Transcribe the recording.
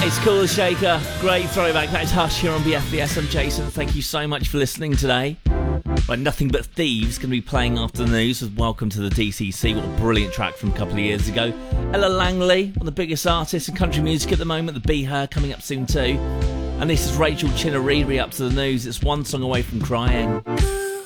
It's Cool Shaker. Great throwback. That's Hush here on BFBS. I'm Jason. Thank you so much for listening today. Right, Nothing But Thieves going to be playing after the news with Welcome to the DCC. What a brilliant track from a couple of years ago. Ella Langley, one of the biggest artists in country music at the moment. The Be Her coming up soon too. And this is Rachel Chinariri up to the news. It's One Song Away from Crying.